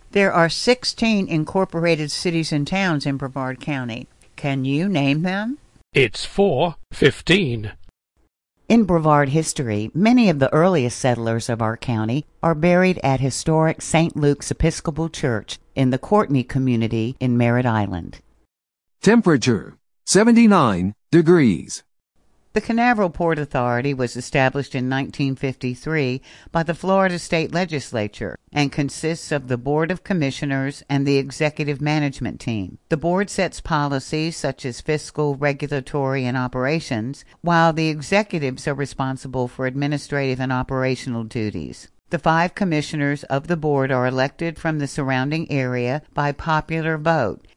There are 16 incorporated cities and towns in Brevard County. Can you name them? It's 4:15. In Brevard history, many of the earliest settlers of our county are buried at historic St. Luke's Episcopal Church in the Courtney community in Merritt Island. Temperature, 79 degrees. The Canaveral Port Authority was established in 1953 by the Florida State Legislature and consists of the Board of Commissioners and the Executive Management Team. The board sets policies such as fiscal, regulatory, and operations, while the executives are responsible for administrative and operational duties. The 5 commissioners of the board are elected from the surrounding area by popular vote